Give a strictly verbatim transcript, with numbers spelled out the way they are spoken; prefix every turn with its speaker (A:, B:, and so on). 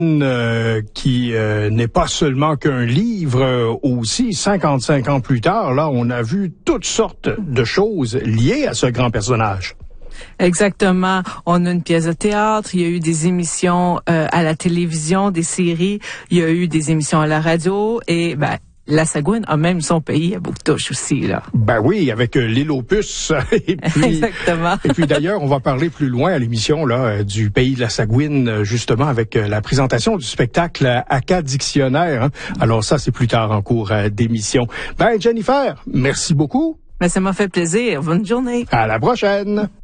A: Euh, qui euh, n'est pas seulement qu'un livre, euh, aussi cinquante-cinq ans plus tard, là, on a vu toutes sortes de choses liées à ce grand personnage.
B: Exactement. On a une pièce de théâtre, il y a eu des émissions euh, à la télévision, des séries, il y a eu des émissions à la radio et ben la Sagouine a même son pays à Bouctouche aussi, là.
A: Ben oui, avec euh, l'île aux puces. et puis,
B: Exactement.
A: Et puis d'ailleurs, on va parler plus loin à l'émission là euh, du pays de la Sagouine, justement avec euh, la présentation du spectacle Aka Dictionnaire. Hein. Alors ça, c'est plus tard en cours euh, d'émission. Ben Jennifer, merci beaucoup.
B: Ben ça m'a fait plaisir. Bonne journée.
A: À la prochaine.